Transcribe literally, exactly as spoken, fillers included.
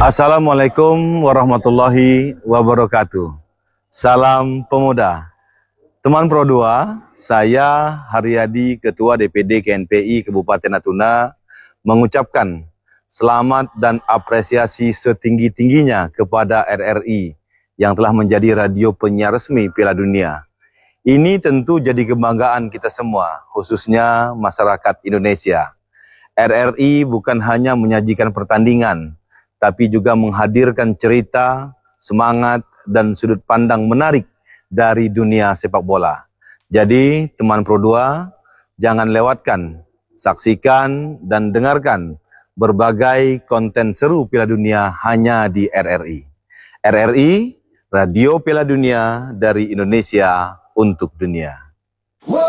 Assalamualaikum warahmatullahi wabarakatuh. Salam pemuda. Teman Pro dua, saya Haryadi, Ketua D P D K N P I Kabupaten Natuna, mengucapkan selamat dan apresiasi setinggi-tingginya kepada R R I yang telah menjadi radio penyiar resmi Piala Dunia. Ini tentu jadi kebanggaan kita semua, khususnya masyarakat Indonesia. R R I bukan hanya menyajikan pertandingan, tapi juga menghadirkan cerita, semangat, dan sudut pandang menarik dari dunia sepak bola. Jadi, teman Pro dua, jangan lewatkan, saksikan, dan dengarkan berbagai konten seru Piala Dunia hanya di R R I. R R I, Radio Piala Dunia dari Indonesia untuk dunia.